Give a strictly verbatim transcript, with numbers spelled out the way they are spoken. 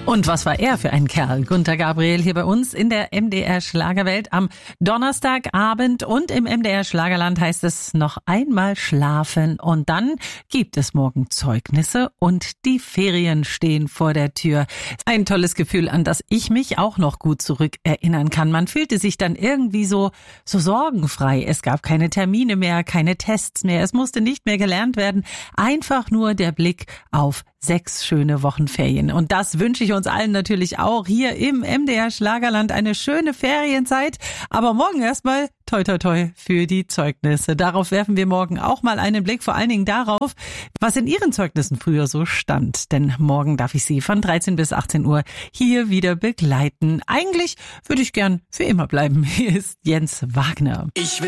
Und was war er für ein Kerl? Gunter Gabriel hier bei uns in der M D R Schlagerwelt am Donnerstagabend, und im M D R Schlagerland heißt es noch einmal schlafen, und dann gibt es morgen Zeugnisse und die Ferien stehen vor der Tür. Ein tolles Gefühl, an das ich mich auch noch gut zurückerinnern kann. Man fühlte sich dann irgendwie so, so sorgenfrei. Es gab keine Termine mehr, keine Tests mehr. Es musste nicht mehr gelernt werden. Einfach nur der Blick auf sechs schöne Wochenferien. Und das wünsche ich uns allen natürlich auch hier im M D R Schlagerland, eine schöne Ferienzeit. Aber morgen erstmal toi toi toi für die Zeugnisse. Darauf werfen wir morgen auch mal einen Blick, vor allen Dingen darauf, was in Ihren Zeugnissen früher so stand. Denn morgen darf ich Sie von dreizehn bis achtzehn Uhr hier wieder begleiten. Eigentlich würde ich gern für immer bleiben. Hier ist Jens Wagner. Ich